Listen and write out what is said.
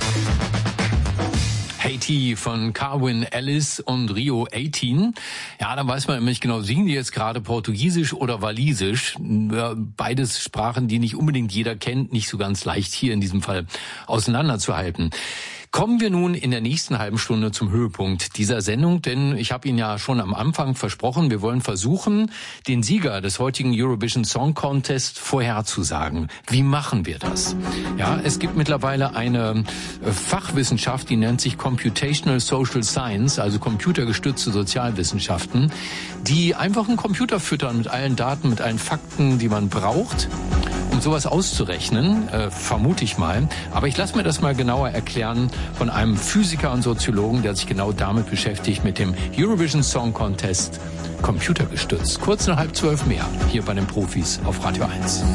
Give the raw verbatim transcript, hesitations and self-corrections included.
Haiti von Carwyn Ellis und Rio achtzehn. Ja, da weiß man immer nicht genau, singen die jetzt gerade Portugiesisch oder Walisisch. Beides Sprachen, die nicht unbedingt jeder kennt, nicht so ganz leicht hier in diesem Fall auseinanderzuhalten. Kommen wir nun in der nächsten halben Stunde zum Höhepunkt dieser Sendung, denn ich habe Ihnen ja schon am Anfang versprochen, wir wollen versuchen, den Sieger des heutigen Eurovision Song Contest vorherzusagen. Wie machen wir das? Ja, es gibt mittlerweile eine Fachwissenschaft, die nennt sich Computational Social Science, also computergestützte Sozialwissenschaften, die einfach einen Computer füttern mit allen Daten, mit allen Fakten, die man braucht, um sowas auszurechnen, äh, vermute ich mal. Aber ich lasse mir das mal genauer erklären von einem Physiker und Soziologen, der sich genau damit beschäftigt, mit dem Eurovision Song Contest computergestützt. Kurz nach halb zwölf mehr, hier bei den Profis auf Radio eins.